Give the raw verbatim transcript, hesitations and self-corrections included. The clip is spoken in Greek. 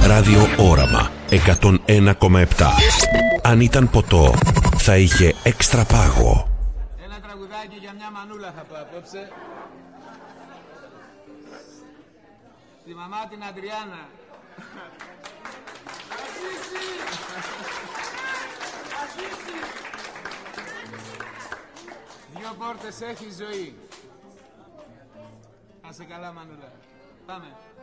Ραδιοόραμα εκατόν ένα κόμμα επτά. Αν ήταν ποτό, θα είχε έξτρα πάγο. Ένα τραγουδάκι για μια μανούλα θα πω απόψε. Τη μαμά την Αντριάννα. Ασύση! Ασύση! Δυο πόρτες έχει η ζωή. Να σε καλά, μανούλα. Πάμε.